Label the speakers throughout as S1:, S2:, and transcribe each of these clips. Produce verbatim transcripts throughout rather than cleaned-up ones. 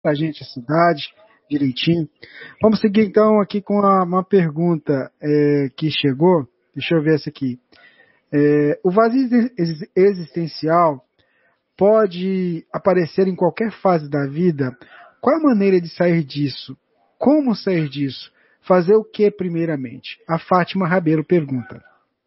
S1: para a gente a cidade, direitinho. Vamos seguir então aqui com a, uma pergunta é, que chegou. Deixa eu ver essa aqui. É, o vazio existencial pode aparecer em qualquer fase da vida. Qual a maneira de sair disso? Como sair disso? Fazer o que primeiramente? A Fátima Rabelo pergunta.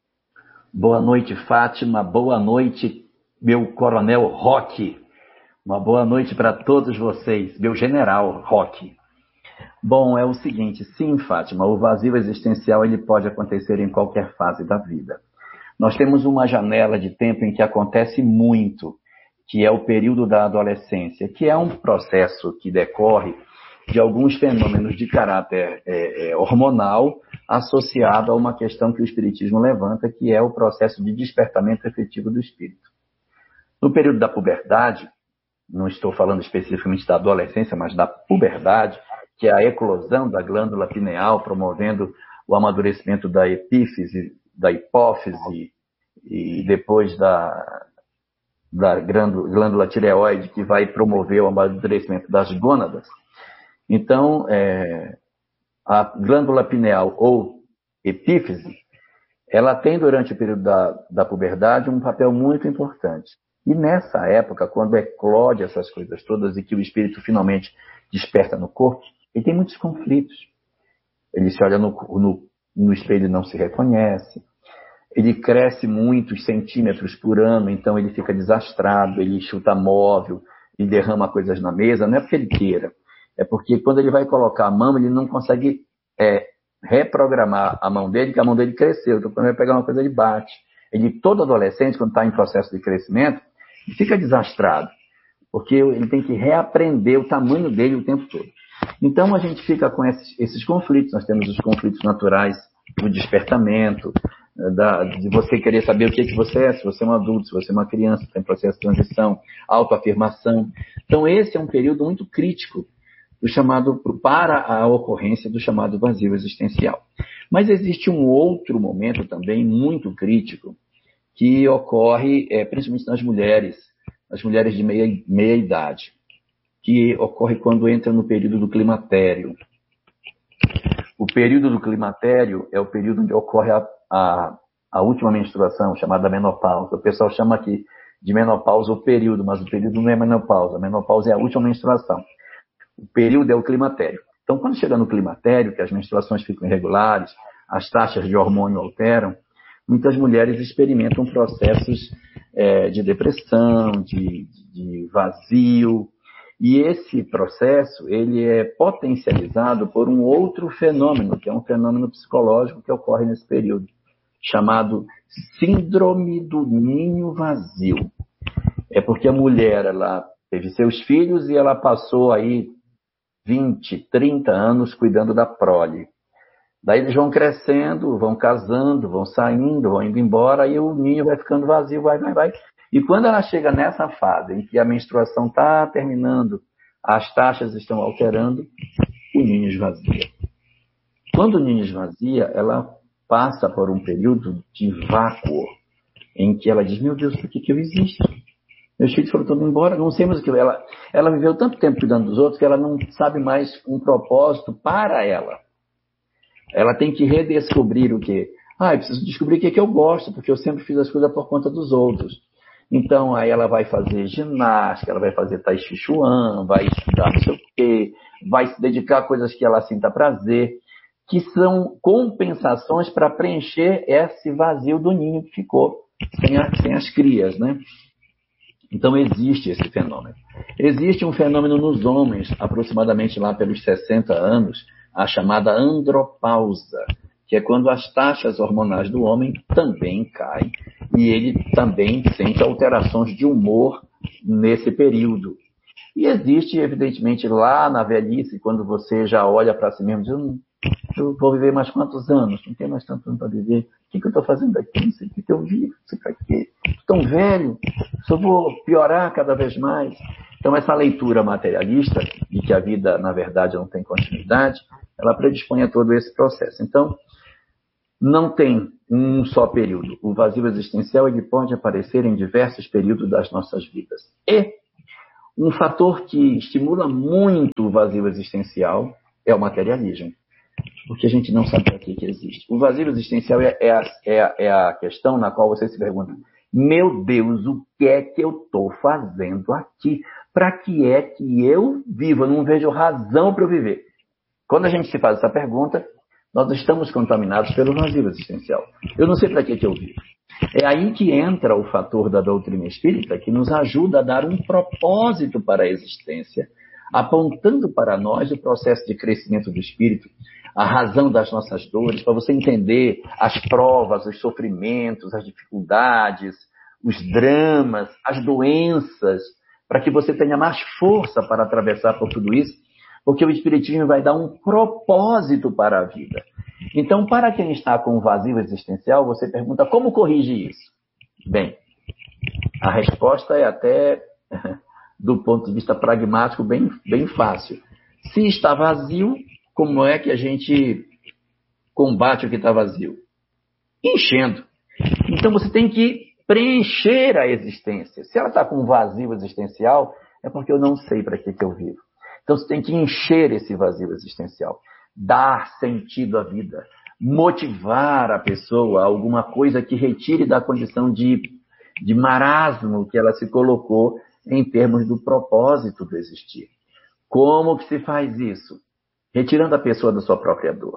S2: Boa noite, Fátima. Boa noite, meu coronel Roque. Uma boa noite para todos vocês, meu general Roque. Bom, é o seguinte, sim, Fátima, o vazio existencial ele pode acontecer em qualquer fase da vida. Nós temos uma janela de tempo em que acontece muito, que é o período da adolescência, que é um processo que decorre de alguns fenômenos de caráter é, é, hormonal associado a uma questão que o Espiritismo levanta, que é o processo de despertamento efetivo do espírito. No período da puberdade, não estou falando especificamente da adolescência, mas da puberdade, que é a eclosão da glândula pineal, promovendo o amadurecimento da epífise, da hipófise e depois da, da glândula tireoide, que vai promover o amadurecimento das gônadas. Então, é, a glândula pineal ou epífise, ela tem durante o período da, da puberdade um papel muito importante. E nessa época, quando eclode essas coisas todas e que o espírito finalmente desperta no corpo, ele tem muitos conflitos. Ele se olha no, no, no espelho e não se reconhece. Ele cresce muitos centímetros por ano, então ele fica desastrado, ele chuta móvel, ele derrama coisas na mesa, não é porque ele queira. É porque quando ele vai colocar a mão, ele não consegue é, reprogramar a mão dele, que a mão dele cresceu. Então, quando ele vai pegar uma coisa, ele bate. Ele, todo adolescente, quando está em processo de crescimento, ele fica desastrado, porque ele tem que reaprender o tamanho dele o tempo todo. Então, a gente fica com esses, esses conflitos. Nós temos os conflitos naturais do despertamento, da, de você querer saber o que, é que você é, se você é um adulto, se você é uma criança, tem processo de transição, autoafirmação. Então, esse é um período muito crítico do chamado, para a ocorrência do chamado vazio existencial. Mas existe um outro momento também muito crítico que ocorre é, principalmente nas mulheres, nas mulheres de meia, meia idade, que ocorre quando entra no período do climatério. O período do climatério é o período onde ocorre a, a, a última menstruação, chamada menopausa. O pessoal chama aqui de menopausa o período, mas o período não é menopausa. A menopausa é a última menstruação. O período é o climatério. Então, quando chega no climatério, que as menstruações ficam irregulares, as taxas de hormônio alteram, muitas mulheres experimentam processos é, de depressão, de, de vazio. E esse processo ele é potencializado por um outro fenômeno, que é um fenômeno psicológico que ocorre nesse período, chamado síndrome do ninho vazio. É porque a mulher ela teve seus filhos e ela passou aí vinte, trinta anos cuidando da prole. Daí eles vão crescendo, vão casando, vão saindo, vão indo embora, e o ninho vai ficando vazio, vai, vai, vai. E quando ela chega nessa fase em que a menstruação está terminando, as taxas estão alterando, o ninho esvazia. Quando o ninho esvazia, ela passa por um período de vácuo, em que ela diz, meu Deus, por que, que eu existo? Meus filhos foram todos embora, não sei mais o que. Ela, ela viveu tanto tempo cuidando dos outros que ela não sabe mais um propósito para ela. Ela tem que redescobrir o quê? Ah, eu preciso descobrir o que, é que eu gosto, porque eu sempre fiz as coisas por conta dos outros. Então, aí ela vai fazer ginástica, ela vai fazer tai chi chuan, vai estudar não sei o quê, vai se dedicar a coisas que ela sinta prazer, que são compensações para preencher esse vazio do ninho que ficou sem, a, sem as crias, né? Então, existe esse fenômeno. Existe um fenômeno nos homens, aproximadamente lá pelos sessenta anos, a chamada andropausa, que é quando as taxas hormonais do homem também caem e ele também sente alterações de humor nesse período. E existe, evidentemente, lá na velhice, quando você já olha para si mesmo e diz, hum, eu vou viver mais quantos anos? Não tem mais tanto tempo para viver. O que, que eu estou fazendo aqui? Não sei o que, que eu vivo, não sei para quê. Estou tão velho, só vou piorar cada vez mais. Então, essa leitura materialista, de que a vida, na verdade, não tem continuidade, ela predispõe a todo esse processo. Então, não tem um só período. O vazio existencial ele pode aparecer em diversos períodos das nossas vidas. E Um fator que estimula muito o vazio existencial é o materialismo, porque a gente não sabe para que, que existe. O vazio existencial é, é, a, é, a, é a questão na qual você se pergunta: meu Deus, o que é que eu estou fazendo aqui? Para que é que eu vivo? Eu não vejo razão para eu viver. Quando a gente se faz essa pergunta, nós estamos contaminados pelo vazio existencial. Eu não sei para que, que eu vivo. É aí que entra o fator da doutrina espírita, que nos ajuda a dar um propósito para a existência, apontando para nós o processo de crescimento do espírito, a razão das nossas dores, para você entender as provas, os sofrimentos, as dificuldades, os dramas, as doenças, para que você tenha mais força para atravessar por tudo isso, porque o Espiritismo vai dar um propósito para a vida. Então, para quem está com um vazio existencial, você pergunta: como corrige isso? Bem, a resposta é até, do ponto de vista pragmático, bem, bem fácil. Se está vazio, como é que a gente combate o que está vazio? Enchendo. Então, você tem que preencher a existência. Se ela está com um vazio existencial, é porque eu não sei para que, que eu vivo. Então, você tem que encher esse vazio existencial. Dar sentido à vida, motivar a pessoa a alguma coisa que retire da condição de, de marasmo que ela se colocou em termos do propósito do existir. Como que se faz isso? Retirando a pessoa da sua própria dor.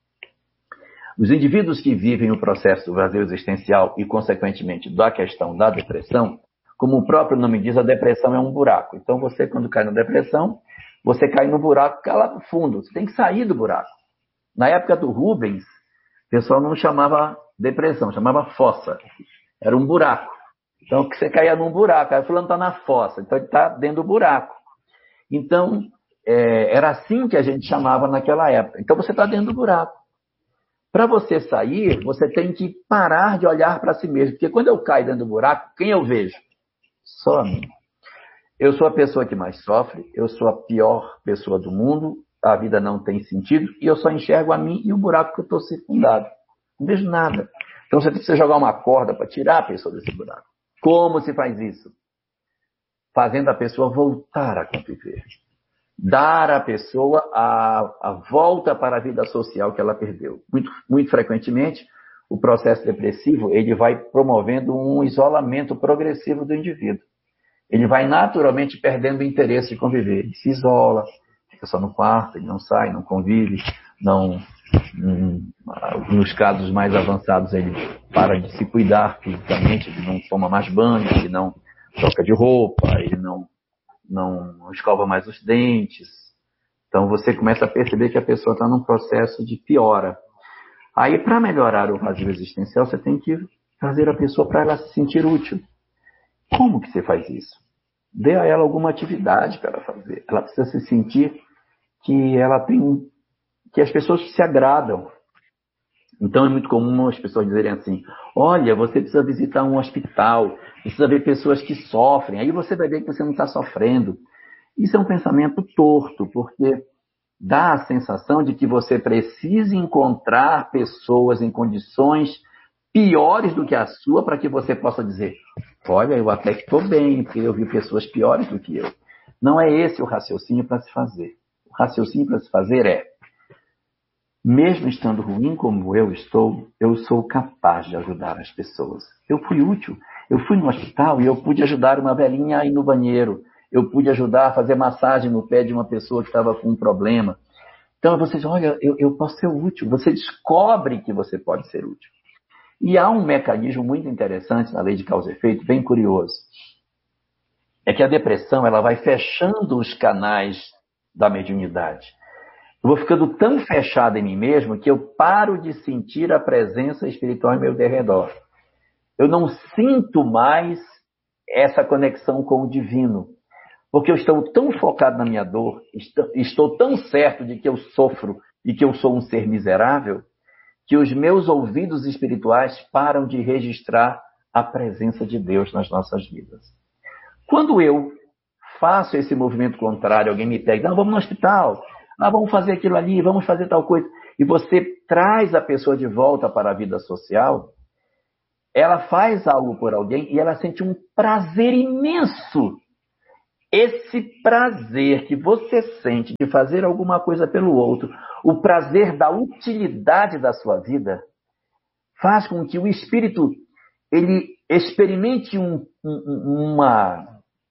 S2: Os indivíduos que vivem o processo do vazio existencial e, consequentemente, da questão da depressão, como o próprio nome diz, a depressão é um buraco. Então, você, quando cai na depressão, você cai no buraco, cai lá para o fundo. Você tem que sair do buraco. Na época do Rubens, o pessoal não chamava depressão, chamava fossa. Era um buraco. Então, você caía num buraco. Aí o fulano está na fossa. Então, ele está dentro do buraco. Então, é, era assim que a gente chamava naquela época. Então, você está dentro do buraco. Para você sair, você tem que parar de olhar para si mesmo. Porque quando eu caio dentro do buraco, quem eu vejo? Só a mim. Eu sou a pessoa que mais sofre, eu sou a pior pessoa do mundo, a vida não tem sentido, e eu só enxergo a mim e o buraco que eu estou circundado. Não vejo nada. Então você precisa jogar uma corda para tirar a pessoa desse buraco. Como se faz isso? Fazendo a pessoa voltar a conviver. Dar à pessoa a, a volta para a vida social que ela perdeu. Muito, muito frequentemente, o processo depressivo ele vai promovendo um isolamento progressivo do indivíduo. Ele vai naturalmente perdendo o interesse de conviver. Ele se isola, fica só no quarto, ele não sai, não convive, não, hum, nos casos mais avançados ele para de se cuidar fisicamente, ele não toma mais banho, ele não troca de roupa, ele não, não escova mais os dentes. Então você começa a perceber que a pessoa está num processo de piora. Aí, para melhorar o vazio existencial, você tem que fazer a pessoa para ela se sentir útil. Como que você faz isso? Dê a ela alguma atividade para ela fazer. Ela precisa se sentir que ela tem, que as pessoas se agradam. Então é muito comum as pessoas dizerem assim: olha, você precisa visitar um hospital, precisa ver pessoas que sofrem, aí você vai ver que você não está sofrendo. Isso é um pensamento torto, porque dá a sensação de que você precisa encontrar pessoas em condições piores do que a sua para que você possa dizer: olha, eu até que estou bem, porque eu vi pessoas piores do que eu. Não é esse o raciocínio para se fazer. O raciocínio para se fazer é: mesmo estando ruim como eu estou, eu sou capaz de ajudar as pessoas. Eu fui útil. Eu fui no hospital e eu pude ajudar uma velhinha a ir no banheiro. Eu pude ajudar a fazer massagem no pé de uma pessoa que estava com um problema. Então você diz: olha, eu, eu posso ser útil. Você descobre que você pode ser útil. E há um mecanismo muito interessante na lei de causa e efeito, bem curioso. É que a depressão ela vai fechando os canais da mediunidade. Eu vou ficando tão fechado em mim mesmo que eu paro de sentir a presença espiritual em meu derredor. Eu não sinto mais essa conexão com o divino. Porque eu estou tão focado na minha dor, estou tão certo de que eu sofro e que eu sou um ser miserável, que os meus ouvidos espirituais param de registrar a presença de Deus nas nossas vidas. Quando eu faço esse movimento contrário, alguém me pega: não, vamos no hospital, ah, vamos fazer aquilo ali, vamos fazer tal coisa, e você traz a pessoa de volta para a vida social, ela faz algo por alguém e ela sente um prazer imenso esse prazer que você sente de fazer alguma coisa pelo outro, o prazer da utilidade da sua vida, faz com que o espírito ele experimente um, um, uma,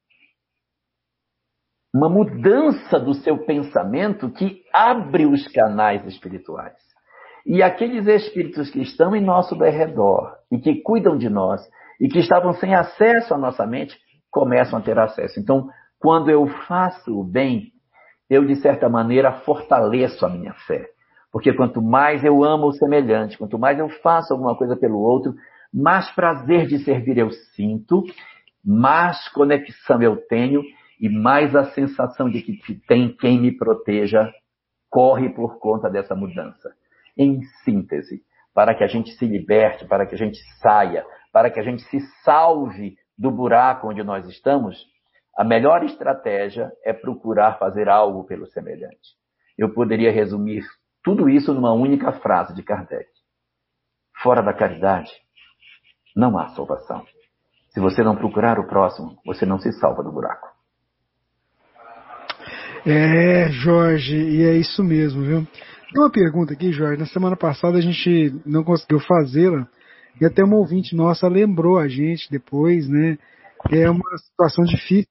S2: uma mudança do seu pensamento que abre os canais espirituais. E aqueles espíritos que estão em nosso derredor e que cuidam de nós e que estavam sem acesso à nossa mente, começam a ter acesso. Então, quando eu faço o bem, eu, de certa maneira, fortaleço a minha fé. Porque quanto mais eu amo o semelhante, quanto mais eu faço alguma coisa pelo outro, mais prazer de servir eu sinto, mais conexão eu tenho e mais a sensação de que tem quem me proteja corre por conta dessa mudança. Em síntese, para que a gente se liberte, para que a gente saia, para que a gente se salve do buraco onde nós estamos, a melhor estratégia é procurar fazer algo pelo semelhante. Eu poderia resumir tudo isso numa única frase de Kardec. Fora da caridade, não há salvação. Se você não procurar o próximo, você não se salva do buraco.
S1: É, Jorge, e é isso mesmo, viu? Tem uma pergunta aqui, Jorge. Na semana passada a gente não conseguiu fazê-la, e até uma ouvinte nossa lembrou a gente depois, né? É uma situação difícil.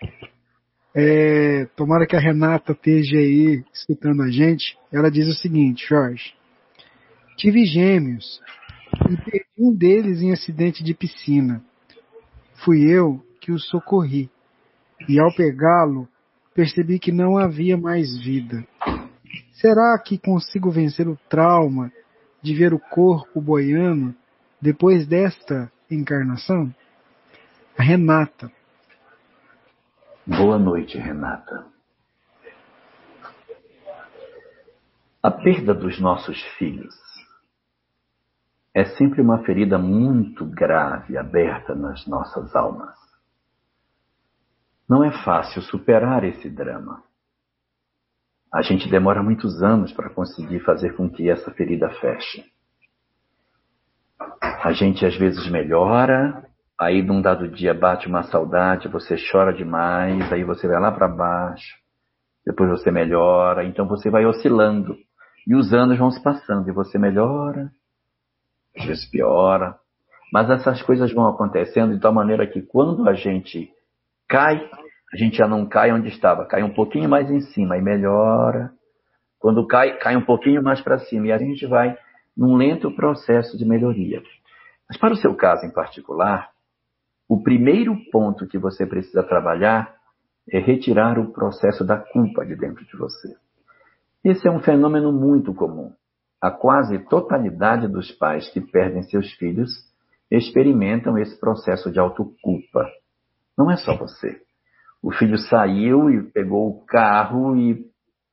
S1: É, tomara que a Renata esteja aí escutando a gente. Ela diz o seguinte, Jorge: tive gêmeos e perdi um deles em acidente de piscina. Fui eu que o socorri. E ao pegá-lo, percebi que não havia mais vida. Será que consigo vencer o trauma de ver o corpo boiando depois desta encarnação? A Renata.
S2: Boa noite, Renata. A perda dos nossos filhos é sempre uma ferida muito grave aberta nas nossas almas. Não é fácil superar esse drama. A gente demora muitos anos para conseguir fazer com que essa ferida feche. A gente às vezes melhora, aí num dado dia bate uma saudade, você chora demais, aí você vai lá para baixo, depois você melhora, então você vai oscilando. E os anos vão se passando, e você melhora, às vezes piora. Mas essas coisas vão acontecendo de tal maneira que quando a gente cai, a gente já não cai onde estava, cai um pouquinho mais em cima e melhora. Quando cai, cai um pouquinho mais para cima e a gente vai num lento processo de melhoria. Mas para o seu caso em particular, o primeiro ponto que você precisa trabalhar é retirar o processo da culpa de dentro de você. Esse é um fenômeno muito comum. A quase totalidade dos pais que perdem seus filhos experimentam esse processo de autoculpa. Não é só você. O filho saiu e pegou o carro e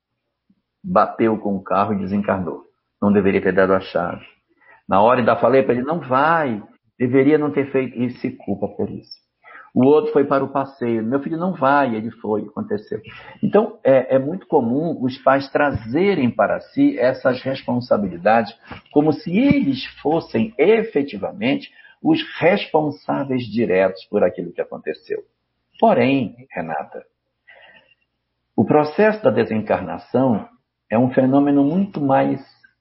S2: bateu com o carro e desencarnou. Não deveria ter dado a chave. Na hora ainda falei para ele, não vai, deveria não ter feito, e se culpa por isso. O outro foi para o passeio, meu filho não vai, ele foi, aconteceu. Então, é, é muito comum os pais trazerem para si essas responsabilidades como se eles fossem efetivamente os responsáveis diretos por aquilo que aconteceu. Porém, Renata, o processo da desencarnação é um fenômeno muito mais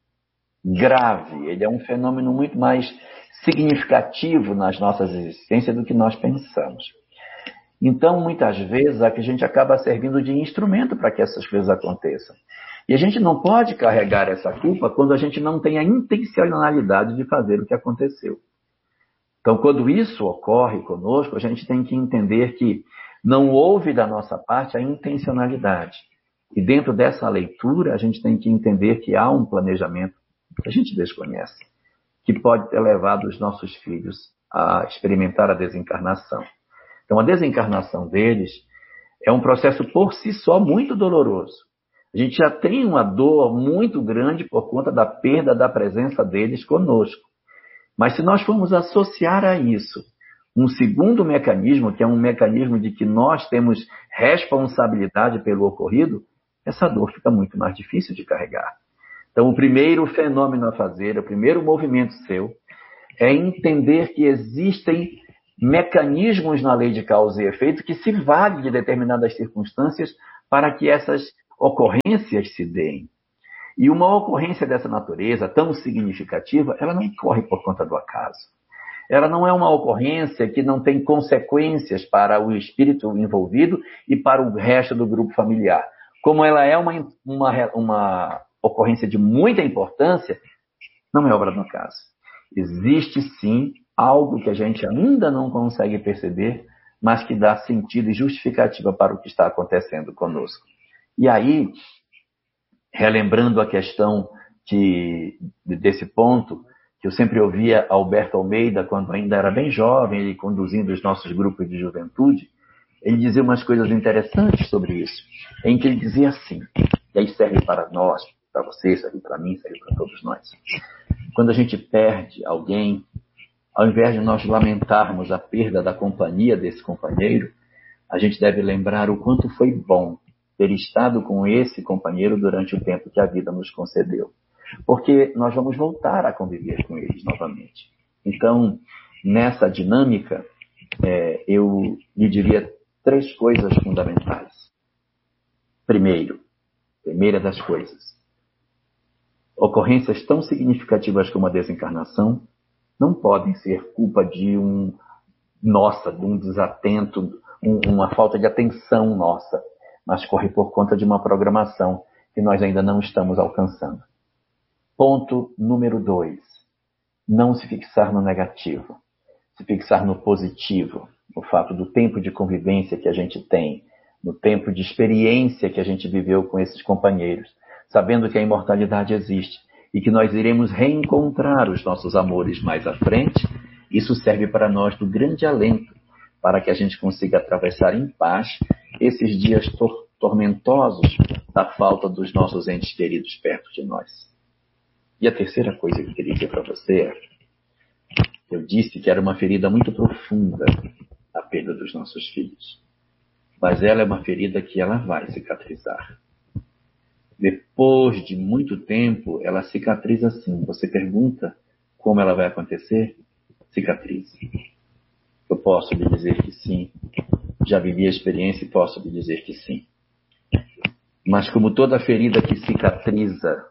S2: grave, ele é um fenômeno muito mais significativo nas nossas existências do que nós pensamos. Então, muitas vezes, a gente acaba servindo de instrumento para que essas coisas aconteçam. E a gente não pode carregar essa culpa quando a gente não tem a intencionalidade de fazer o que aconteceu. Então, quando isso ocorre conosco, a gente tem que entender que não houve da nossa parte a intencionalidade. E dentro dessa leitura, a gente tem que entender que há um planejamento que a gente desconhece, que pode ter levado os nossos filhos a experimentar a desencarnação. Então, a desencarnação deles é um processo por si só muito doloroso. A gente já tem uma dor muito grande por conta da perda da presença deles conosco. Mas se nós formos associar a isso um segundo mecanismo, que é um mecanismo de que nós temos responsabilidade pelo ocorrido, essa dor fica muito mais difícil de carregar. Então, o primeiro fenômeno a fazer, o primeiro movimento seu, é entender que existem mecanismos na lei de causa e efeito que se vale de determinadas circunstâncias para que essas ocorrências se deem. E uma ocorrência dessa natureza, tão significativa, ela não ocorre por conta do acaso. Ela não é uma ocorrência que não tem consequências para o espírito envolvido e para o resto do grupo familiar. Como ela é uma, uma, uma ocorrência de muita importância, não é obra do acaso. Existe, sim, algo que a gente ainda não consegue perceber, mas que dá sentido e justificativa para o que está acontecendo conosco. E aí, relembrando a questão que, desse ponto, que eu sempre ouvia Alberto Almeida, quando ainda era bem jovem, ele conduzindo os nossos grupos de juventude, ele dizia umas coisas interessantes sobre isso, em que ele dizia assim, e aí serve para nós, para você, serve para mim, serve para todos nós. Quando a gente perde alguém, ao invés de nós lamentarmos a perda da companhia desse companheiro, a gente deve lembrar o quanto foi bom ter estado com esse companheiro durante o tempo que a vida nos concedeu. Porque nós vamos voltar a conviver com eles novamente. Então, nessa dinâmica, é, eu lhe diria três coisas fundamentais. Primeiro, primeira das coisas, ocorrências tão significativas como a desencarnação não podem ser culpa de um nossa, de um desatento, um, uma falta de atenção nossa, mas corre por conta de uma programação que nós ainda não estamos alcançando. Ponto número dois. Não se fixar no negativo. Se fixar no positivo. No fato do tempo de convivência que a gente tem. No tempo de experiência que a gente viveu com esses companheiros. Sabendo que a imortalidade existe. E que nós iremos reencontrar os nossos amores mais à frente. Isso serve para nós do grande alento. Para que a gente consiga atravessar em paz esses dias tor- tormentosos da falta dos nossos entes queridos perto de nós. E a terceira coisa que eu queria dizer para você é, eu disse que era uma ferida muito profunda a perda dos nossos filhos. Mas ela é uma ferida que ela vai cicatrizar. Depois de muito tempo, ela cicatriza sim. Você pergunta como ela vai acontecer? Cicatriza. Eu posso lhe dizer que sim. Já vivi a experiência e posso lhe dizer que sim. Mas como toda ferida que cicatriza,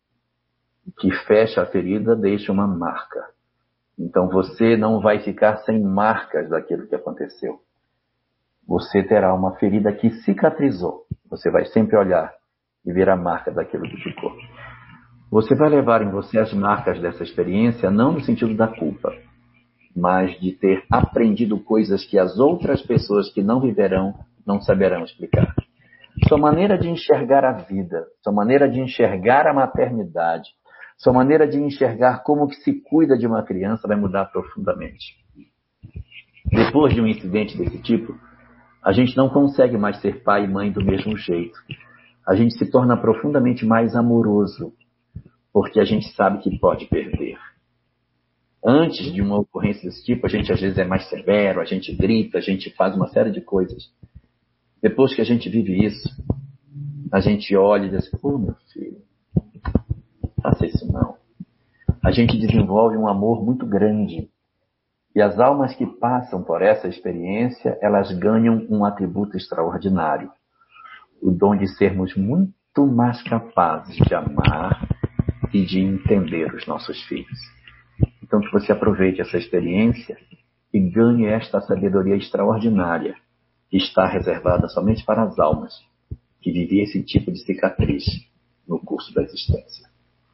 S2: que fecha a ferida, deixa uma marca. Então você não vai ficar sem marcas daquilo que aconteceu. Você terá uma ferida que cicatrizou. Você vai sempre olhar e ver a marca daquilo que ficou. Você vai levar em você as marcas dessa experiência, não no sentido da culpa, mas de ter aprendido coisas que as outras pessoas que não viverão não saberão explicar. Sua maneira de enxergar a vida, sua maneira de enxergar a maternidade, sua maneira de enxergar como que se cuida de uma criança vai mudar profundamente. Depois de um incidente desse tipo, a gente não consegue mais ser pai e mãe do mesmo jeito. A gente se torna profundamente mais amoroso, porque a gente sabe que pode perder. Antes de uma ocorrência desse tipo, a gente às vezes é mais severo, a gente grita, a gente faz uma série de coisas. Depois que a gente vive isso, a gente olha e diz assim, pô, meu filho, faça isso não. A gente desenvolve um amor muito grande. E as almas que passam por essa experiência, elas ganham um atributo extraordinário. O dom de sermos muito mais capazes de amar e de entender os nossos filhos. Então que você aproveite essa experiência e ganhe esta sabedoria extraordinária que está reservada somente para as almas que vivem esse tipo de cicatriz no curso da existência.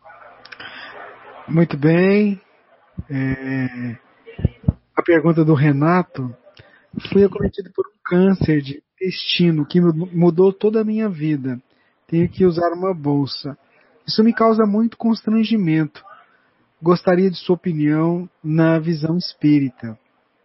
S1: Muito bem. É... A pergunta do Renato: fui acometido por um câncer de intestino que mudou toda a minha vida. Tenho que usar uma bolsa. Isso me causa muito constrangimento. Gostaria de sua opinião na visão espírita.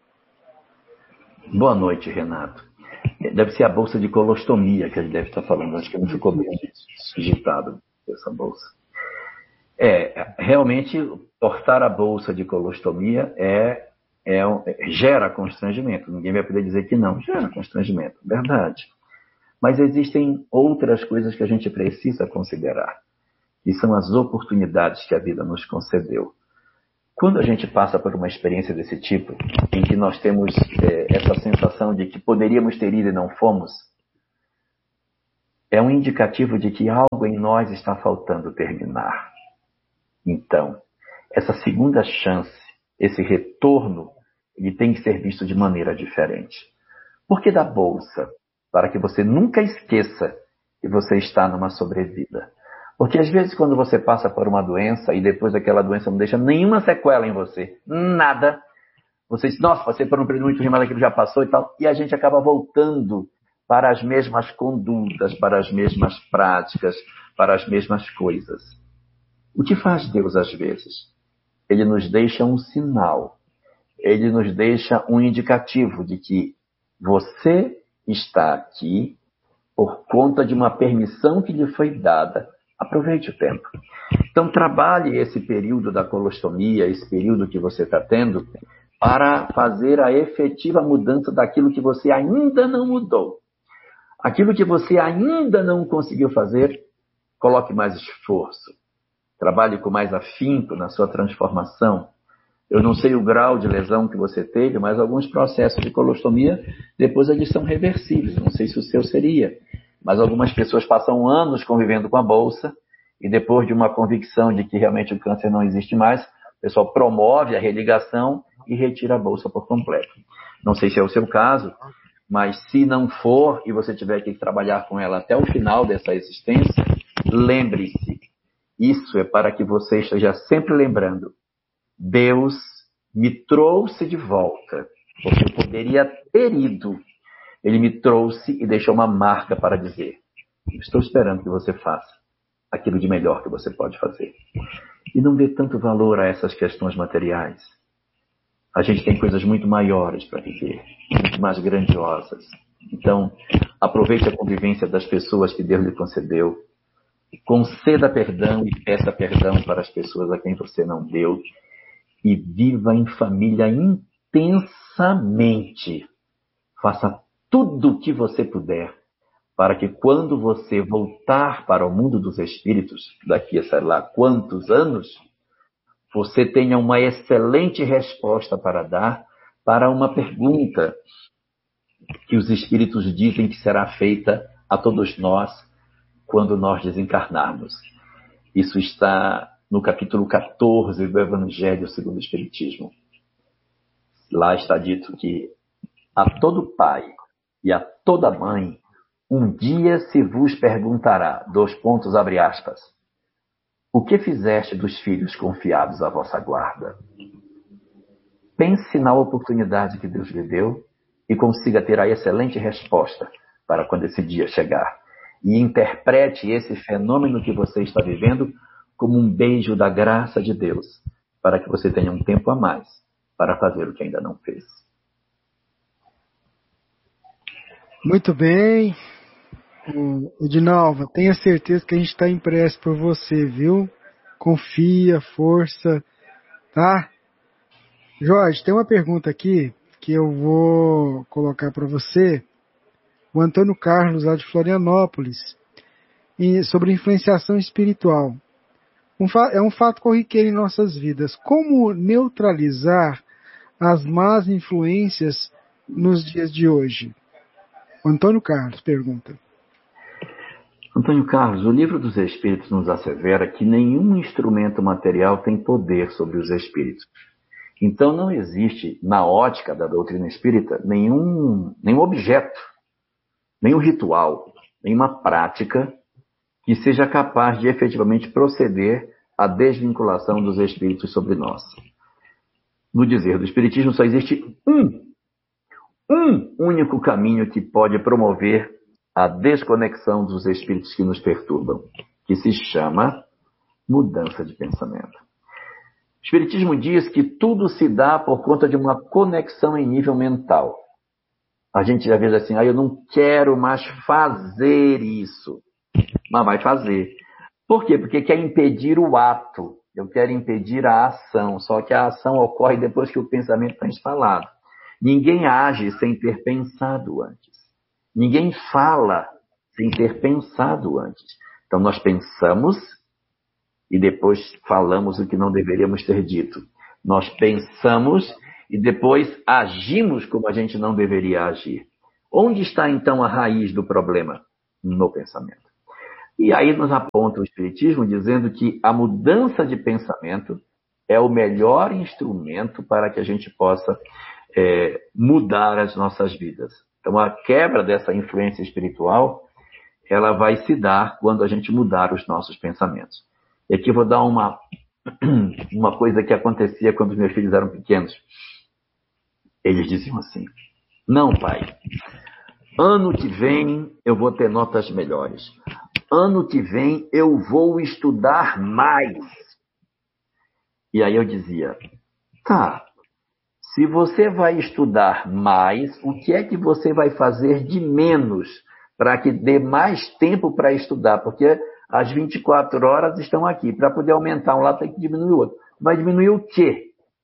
S2: Boa noite, Renato. Deve ser a bolsa de colostomia que ele deve estar falando. Acho que não ficou bem digitado essa bolsa. É, realmente, portar a bolsa de colostomia é, é, gera constrangimento. Ninguém vai poder dizer que não. Gera constrangimento, verdade. Mas existem outras coisas que a gente precisa considerar. E são as oportunidades que a vida nos concedeu. Quando a gente passa por uma experiência desse tipo, em que nós temos é, essa sensação de que poderíamos ter ido e não fomos, é um indicativo de que algo em nós está faltando terminar. Então, essa segunda chance, esse retorno, ele tem que ser visto de maneira diferente. Por que da bolsa? Para que você nunca esqueça que você está numa sobrevida. Porque às vezes quando você passa por uma doença e depois aquela doença não deixa nenhuma sequela em você, nada, você diz, nossa, passei por um período muito ruim, mas aquilo já passou e tal, e a gente acaba voltando para as mesmas condutas, para as mesmas práticas, para as mesmas coisas. O que faz Deus às vezes? Ele nos deixa um sinal, ele nos deixa um indicativo de que você está aqui por conta de uma permissão que lhe foi dada. Aproveite o tempo. Então, trabalhe esse período da colostomia, esse período que você está tendo, para fazer a efetiva mudança daquilo que você ainda não mudou. Aquilo que você ainda não conseguiu fazer, coloque mais esforço. Trabalhe com mais afinco na sua transformação. Eu não sei o grau de lesão que você teve, mas alguns processos de colostomia, depois eles são reversíveis. Não sei se o seu seria. Mas algumas pessoas passam anos convivendo com a bolsa e depois de uma convicção de que realmente o câncer não existe mais, o pessoal promove a religação e retira a bolsa por completo. Não sei se é o seu caso, mas se não for e você tiver que trabalhar com ela até o final dessa existência, lembre-se, isso é para que você esteja sempre lembrando, Deus me trouxe de volta, porque eu poderia ter ido. Ele me trouxe e deixou uma marca para dizer, estou esperando que você faça aquilo de melhor que você pode fazer. E não dê tanto valor a essas questões materiais. A gente tem coisas muito maiores para viver, muito mais grandiosas. Então, aproveite a convivência das pessoas que Deus lhe concedeu. Conceda perdão e peça perdão para as pessoas a quem você não deu. E viva em família intensamente. Faça tudo o que você puder, para que quando você voltar para o mundo dos espíritos, daqui a sei lá quantos anos, você tenha uma excelente resposta para dar para uma pergunta que os espíritos dizem que será feita a todos nós quando nós desencarnarmos. Isso está no capítulo quatorze do Evangelho segundo o Espiritismo. Lá está dito que a todo pai e a toda mãe, um dia se vos perguntará, dois pontos, abre aspas, o que fizeste dos filhos confiados à vossa guarda? Pense na oportunidade que Deus lhe deu e consiga ter a excelente resposta para quando esse dia chegar. E interprete esse fenômeno que você está vivendo como um beijo da graça de Deus, para que você tenha um tempo a mais para fazer o que ainda não fez.
S1: Muito bem. Edinalva, tenha certeza que a gente está impresso por você, viu? Confia, força, tá? Jorge, tem uma pergunta aqui que eu vou colocar para você. O Antônio Carlos, lá de Florianópolis, sobre influenciação espiritual. Um fa- é um fato corriqueiro em nossas vidas. Como neutralizar as más influências nos dias de hoje? Antônio Carlos pergunta.
S2: Antônio Carlos, o Livro dos Espíritos nos assevera que nenhum instrumento material tem poder sobre os espíritos. Então não existe, na ótica da doutrina espírita, nenhum, nenhum objeto, nenhum ritual, nenhuma prática que seja capaz de efetivamente proceder à desvinculação dos espíritos sobre nós. No dizer do Espiritismo, só existe um, um único caminho que pode promover a desconexão dos espíritos que nos perturbam, que se chama mudança de pensamento. O Espiritismo diz que tudo se dá por conta de uma conexão em nível mental. A gente já vê assim, ah, eu não quero mais fazer isso, mas vai fazer. Por quê? Porque quer impedir o ato, eu quero impedir a ação, só que a ação ocorre depois que o pensamento está instalado. Ninguém age sem ter pensado antes. Ninguém fala sem ter pensado antes. Então nós pensamos e depois falamos o que não deveríamos ter dito. Nós pensamos e depois agimos como a gente não deveria agir. Onde está, então, a raiz do problema? No pensamento. E aí nos aponta o Espiritismo dizendo que a mudança de pensamento é o melhor instrumento para que a gente possa é, mudar as nossas vidas. Então, a quebra dessa influência espiritual, ela vai se dar quando a gente mudar os nossos pensamentos. E aqui eu vou dar uma, uma coisa que acontecia quando os meus filhos eram pequenos. Eles diziam assim: não, pai, ano que vem eu vou ter notas melhores. Ano que vem eu vou estudar mais. E aí eu dizia: tá, se você vai estudar mais, o que é que você vai fazer de menos para que dê mais tempo para estudar? Porque as vinte e quatro horas estão aqui. Para poder aumentar um lado, tem que diminuir o outro. Vai diminuir o quê?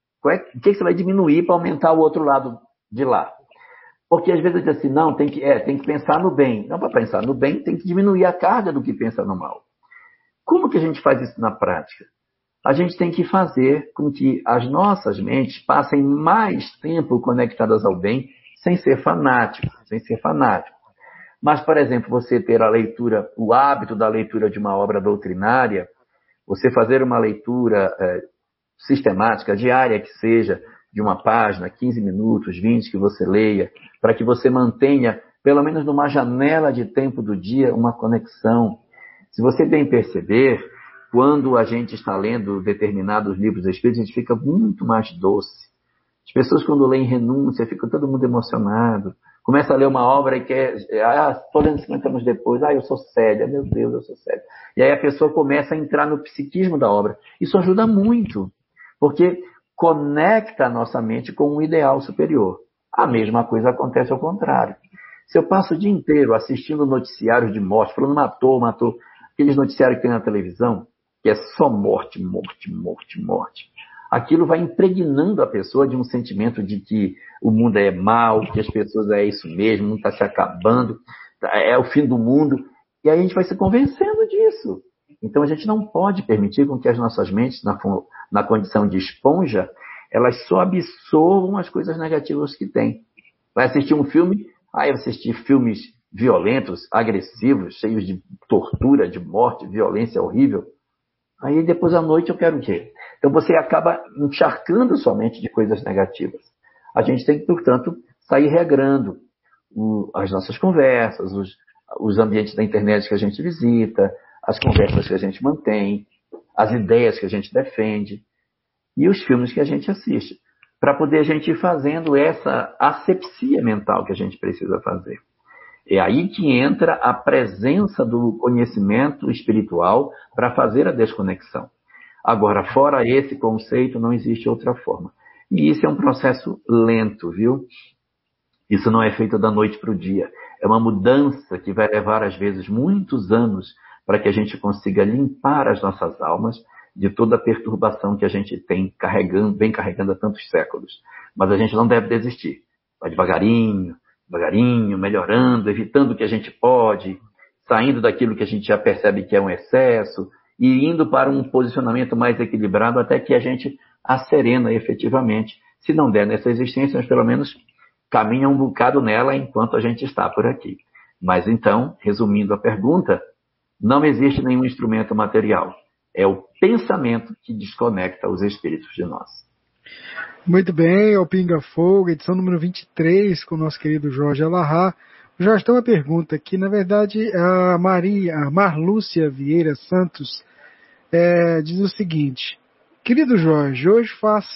S2: O que você vai diminuir para aumentar o outro lado de lá? Porque às vezes eu digo assim, não, tem que, é, tem que pensar no bem. Não, para pensar no bem, tem que diminuir a carga do que pensa no mal. Como que a gente faz isso na prática? A gente tem que fazer com que as nossas mentes passem mais tempo conectadas ao bem, sem ser fanático, sem ser fanático. Mas, por exemplo, você ter a leitura, o hábito da leitura de uma obra doutrinária, você fazer uma leitura é, sistemática, diária que seja, de uma página, quinze minutos, vinte que você leia, para que você mantenha, pelo menos numa janela de tempo do dia, uma conexão. Se você bem perceber, quando a gente está lendo determinados livros espíritas, a gente fica muito mais doce. As pessoas, quando leem Renúncia, ficam todo mundo emocionado. Começa a ler uma obra e quer... Ah, estou lendo cinquenta anos depois. Ah, eu sou séria. Meu Deus, eu sou séria. E aí a pessoa começa a entrar no psiquismo da obra. Isso ajuda muito, porque conecta a nossa mente com um ideal superior. A mesma coisa acontece ao contrário. Se eu passo o dia inteiro assistindo noticiários de morte, falando matou, matou, aqueles noticiários que tem na televisão, que é só morte, morte, morte, morte. Aquilo vai impregnando a pessoa de um sentimento de que o mundo é mau, que as pessoas é isso mesmo, o mundo está se acabando, é o fim do mundo. E aí a gente vai se convencendo disso. Então a gente não pode permitir com que as nossas mentes, na, na condição de esponja, elas só absorvam as coisas negativas que tem. Vai assistir um filme, aí vai assistir filmes violentos, agressivos, cheios de tortura, de morte, violência horrível. Aí depois à noite eu quero o quê? Então você acaba encharcando sua mente de coisas negativas. A gente tem que, portanto, sair regrando o, as nossas conversas, os, os ambientes da internet que a gente visita, as conversas que a gente mantém, as ideias que a gente defende e os filmes que a gente assiste, para poder a gente ir fazendo essa asepsia mental que a gente precisa fazer. É aí que entra a presença do conhecimento espiritual para fazer a desconexão. Agora, fora esse conceito, não existe outra forma. E isso é um processo lento, viu? Isso não é feito da noite para o dia. É uma mudança que vai levar, às vezes, muitos anos para que a gente consiga limpar as nossas almas de toda a perturbação que a gente tem carregando, vem carregando há tantos séculos. Mas a gente não deve desistir. Vai devagarinho, devagarinho, melhorando, evitando o que a gente pode, saindo daquilo que a gente já percebe que é um excesso e indo para um posicionamento mais equilibrado até que a gente acerena efetivamente. Se não der nessa existência, mas pelo menos caminha um bocado nela enquanto a gente está por aqui. Mas então, resumindo a pergunta, não existe nenhum instrumento material. É o pensamento que desconecta os espíritos de nós.
S1: Muito bem, é o Pinga Fogo, edição número vinte e três, com o nosso querido Jorge Alahá. Jorge, tem uma pergunta que, na verdade, a Maria, a Marlúcia Vieira Santos é, diz o seguinte: querido Jorge, hoje faz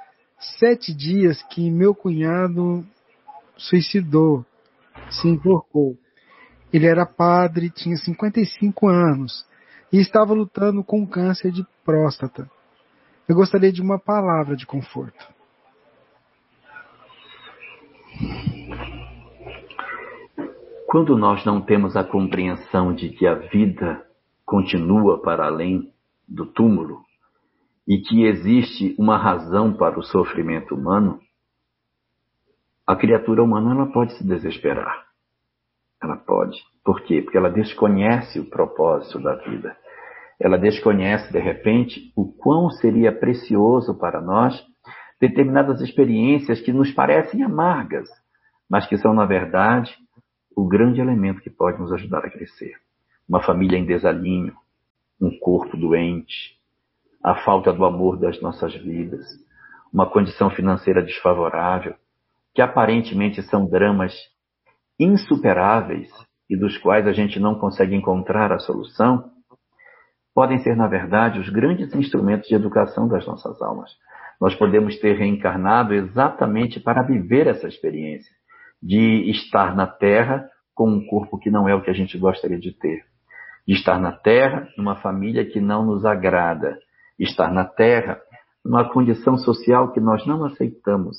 S1: sete dias que meu cunhado suicidou, se enforcou. Ele era padre, tinha cinquenta e cinco anos e estava lutando com câncer de próstata. Eu gostaria de uma palavra de conforto.
S2: Quando nós não temos a compreensão de que a vida continua para além do túmulo e que existe uma razão para o sofrimento humano, a criatura humana ela pode se desesperar. Ela pode. Por quê? Porque ela desconhece o propósito da vida. Ela desconhece, de repente, o quão seria precioso para nós determinadas experiências que nos parecem amargas, mas que são, na verdade, o grande elemento que pode nos ajudar a crescer. Uma família em desalinho, um corpo doente, a falta do amor das nossas vidas, uma condição financeira desfavorável, que aparentemente são dramas insuperáveis e dos quais a gente não consegue encontrar a solução, podem ser, na verdade, os grandes instrumentos de educação das nossas almas. Nós podemos ter reencarnado exatamente para viver essa experiência de estar na Terra com um corpo que não é o que a gente gostaria de ter, de estar na Terra numa família que não nos agrada, estar na Terra numa condição social que nós não aceitamos,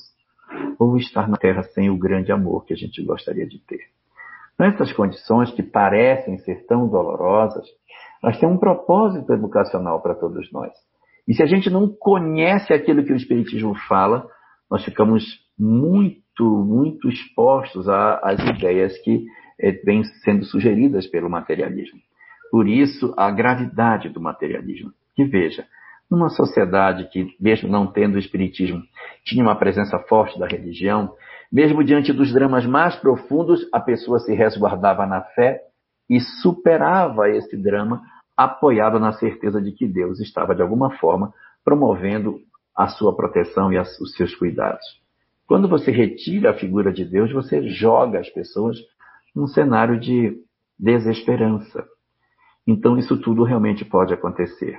S2: ou estar na Terra sem o grande amor que a gente gostaria de ter. Nessas condições que parecem ser tão dolorosas, nós temos um propósito educacional para todos nós. E se a gente não conhece aquilo que o Espiritismo fala, nós ficamos muito, muito expostos às ideias que é, vêm sendo sugeridas pelo materialismo. Por isso, a gravidade do materialismo. Que veja, numa sociedade que, mesmo não tendo o Espiritismo, tinha uma presença forte da religião, mesmo diante dos dramas mais profundos, a pessoa se resguardava na fé e superava esse drama apoiada na certeza de que Deus estava, de alguma forma, promovendo a sua proteção e as, os seus cuidados. Quando você retira a figura de Deus, você joga as pessoas num cenário de desesperança. Então, isso tudo realmente pode acontecer.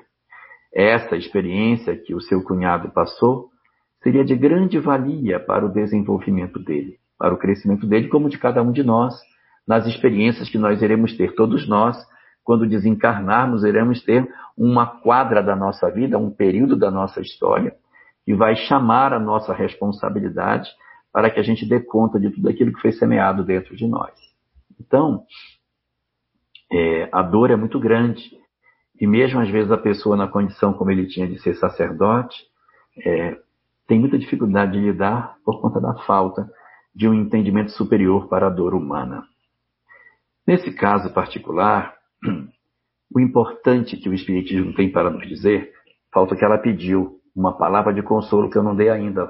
S2: Essa experiência que o seu cunhado passou seria de grande valia para o desenvolvimento dele, para o crescimento dele, como de cada um de nós, nas experiências que nós iremos ter, todos nós. Quando desencarnarmos, iremos ter uma quadra da nossa vida, um período da nossa história, que vai chamar a nossa responsabilidade para que a gente dê conta de tudo aquilo que foi semeado dentro de nós. Então, é, a dor é muito grande. E mesmo às vezes a pessoa na condição como ele tinha de ser sacerdote, é, tem muita dificuldade de lidar por conta da falta de um entendimento superior para a dor humana. Nesse caso particular, o importante que o Espiritismo tem para nos dizer, falta que ela pediu uma palavra de consolo que eu não dei ainda.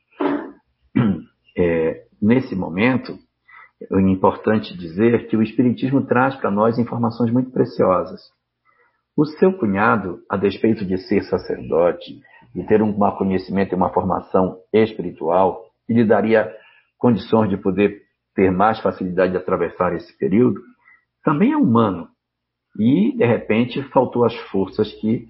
S2: É, nesse momento, é importante dizer que o Espiritismo traz para nós informações muito preciosas. O seu cunhado, a despeito de ser sacerdote, de ter um conhecimento e uma formação espiritual, que lhe daria condições de poder ter mais facilidade de atravessar esse período, também é humano. E, de repente, faltou as forças que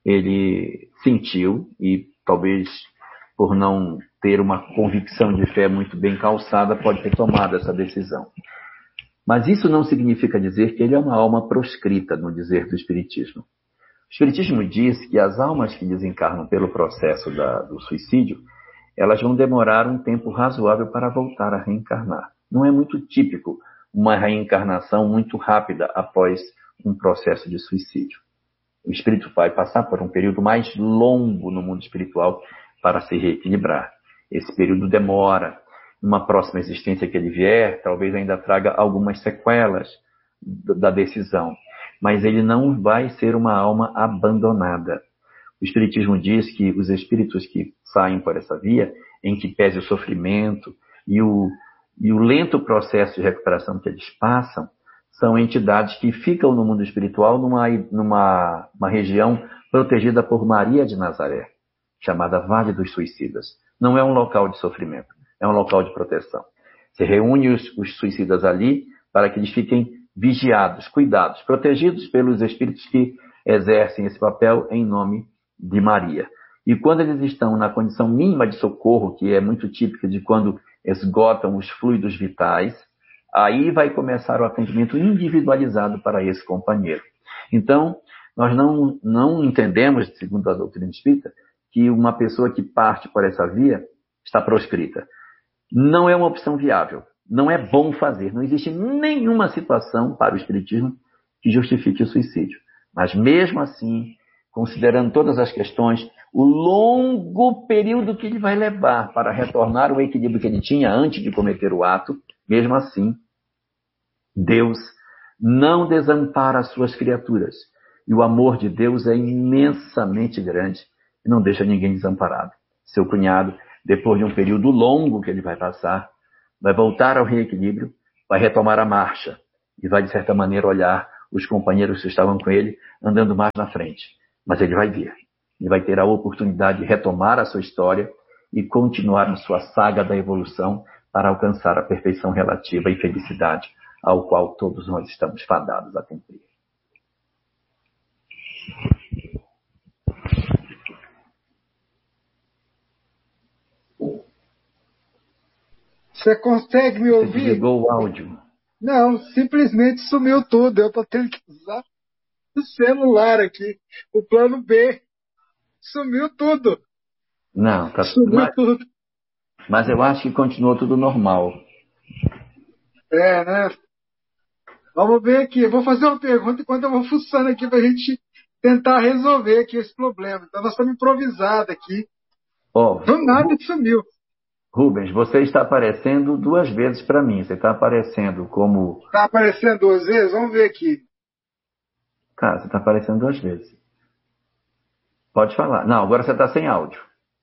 S2: ele sentiu e talvez por não ter uma convicção de fé muito bem calçada, pode ter tomado essa decisão. Mas isso não significa dizer que ele é uma alma proscrita, no dizer do Espiritismo. O Espiritismo diz que as almas que desencarnam pelo processo da, do suicídio, elas vão demorar um tempo razoável para voltar a reencarnar. Não é muito típico uma reencarnação muito rápida após um processo de suicídio. O espírito vai passar por um período mais longo no mundo espiritual para se reequilibrar. Esse período demora. Numa próxima existência que ele vier, talvez ainda traga algumas sequelas da decisão. Mas ele não vai ser uma alma abandonada. O Espiritismo diz que os espíritos que saem por essa via, em que pese o sofrimento e o, e o lento processo de recuperação que eles passam, são entidades que ficam no mundo espiritual numa, numa uma região protegida por Maria de Nazaré, chamada Vale dos Suicidas. Não é um local de sofrimento, é um local de proteção. Se reúne os, os suicidas ali para que eles fiquem vigiados, cuidados, protegidos pelos espíritos que exercem esse papel em nome de Maria. E quando eles estão na condição mínima de socorro, que é muito típica de quando esgotam os fluidos vitais, aí vai começar o atendimento individualizado para esse companheiro. Então, nós não, não entendemos, segundo a doutrina espírita, que uma pessoa que parte por essa via está proscrita. Não é uma opção viável. Não é bom fazer. Não existe nenhuma situação para o espiritismo que justifique o suicídio. Mas mesmo assim, considerando todas as questões, o longo período que ele vai levar para retornar ao equilíbrio que ele tinha antes de cometer o ato, mesmo assim, Deus não desampara as suas criaturas. E o amor de Deus é imensamente grande e não deixa ninguém desamparado. Seu cunhado depois de um período longo que ele vai passar, vai voltar ao reequilíbrio, vai retomar a marcha e vai, de certa maneira, olhar os companheiros que estavam com ele andando mais na frente. Mas ele vai vir. Ele vai ter a oportunidade de retomar a sua história e continuar a sua saga da evolução para alcançar a perfeição relativa e felicidade ao qual todos nós estamos fadados a cumprir.
S1: Você consegue me ouvir?
S2: Você desligou o áudio.
S1: Não, simplesmente sumiu tudo. Eu estou tendo que usar o celular aqui. O plano B. Sumiu tudo.
S2: Não, tá
S1: Sumiu
S2: mas,
S1: tudo.
S2: Mas eu acho que continuou tudo normal.
S1: É, né? Vamos ver aqui. Eu vou fazer uma pergunta enquanto eu vou fuçando aqui para a gente tentar resolver aqui esse problema. Então nós estamos improvisados aqui.
S2: Oh,
S1: Do nada sumiu.
S2: Rubens, você está aparecendo duas vezes para mim. Você está aparecendo como...
S1: Está aparecendo duas vezes? Vamos ver aqui.
S2: Cara, você está aparecendo duas vezes. Pode falar. Não, agora você está sem áudio.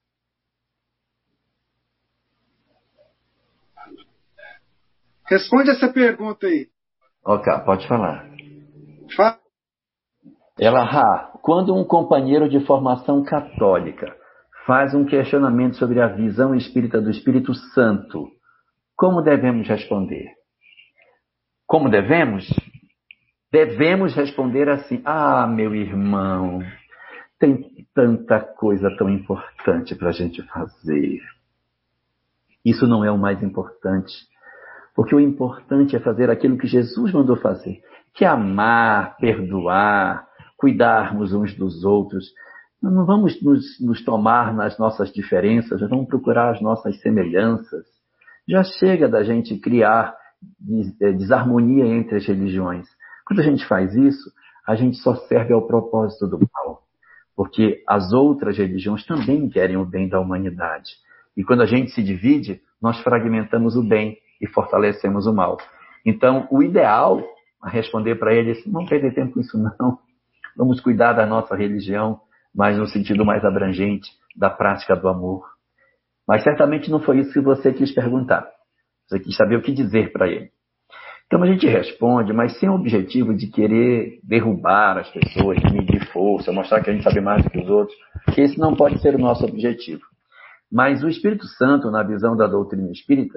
S1: Responde essa pergunta aí.
S2: Ok, pode falar.
S1: Fala.
S2: Ela, ah, quando um companheiro de formação católica faz um questionamento sobre a visão espírita do Espírito Santo, como devemos responder? Como devemos? Devemos responder assim: ah, meu irmão, tem tanta coisa tão importante para a gente fazer. Isso não é o mais importante, porque o importante é fazer aquilo que Jesus mandou fazer, que é amar, perdoar, cuidarmos uns dos outros. Não vamos nos, nos tomar nas nossas diferenças, vamos procurar as nossas semelhanças. Já chega da gente criar desarmonia entre as religiões. Quando a gente faz isso, a gente só serve ao propósito do mal, porque as outras religiões também querem o bem da humanidade. E quando a gente se divide, nós fragmentamos o bem e fortalecemos o mal. Então, o ideal a responder para ele é: não perder tempo com isso não. Vamos cuidar da nossa religião, mas no sentido mais abrangente da prática do amor. Mas certamente não foi isso que você quis perguntar. Você quis saber o que dizer para ele. Então a gente responde, mas sem o objetivo de querer derrubar as pessoas, de medir força, mostrar que a gente sabe mais do que os outros, que esse não pode ser o nosso objetivo. Mas o Espírito Santo, na visão da doutrina espírita,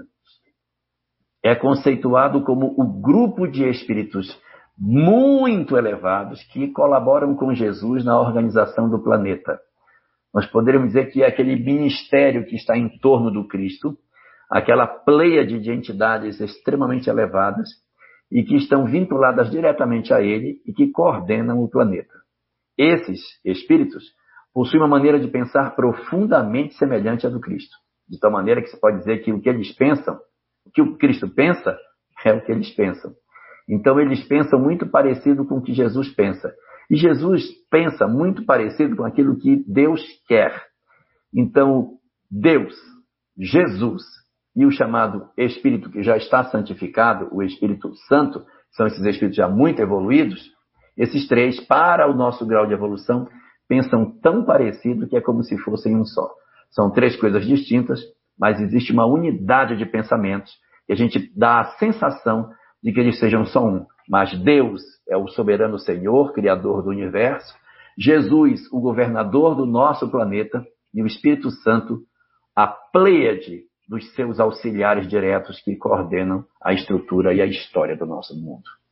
S2: é conceituado como o grupo de espíritos muito elevados que colaboram com Jesus na organização do planeta. Nós poderíamos dizer que é aquele ministério que está em torno do Cristo, aquela pleiade de entidades extremamente elevadas e que estão vinculadas diretamente a ele e que coordenam o planeta. Esses espíritos possuem uma maneira de pensar profundamente semelhante à do Cristo, de tal maneira que se pode dizer que o que eles pensam, o que o Cristo pensa, é o que eles pensam. Então eles pensam muito parecido com o que Jesus pensa. E Jesus pensa muito parecido com aquilo que Deus quer. Então, Deus, Jesus e o chamado Espírito que já está santificado, o Espírito Santo, são esses espíritos já muito evoluídos, esses três, para o nosso grau de evolução, pensam tão parecido que é como se fossem um só. São três coisas distintas, mas existe uma unidade de pensamentos e a gente dá a sensação de que eles sejam só um. Mas Deus é o soberano Senhor, Criador do universo, Jesus, o governador do nosso planeta, e o Espírito Santo, a pleiade dos seus auxiliares diretos que coordenam a estrutura e a história do nosso mundo.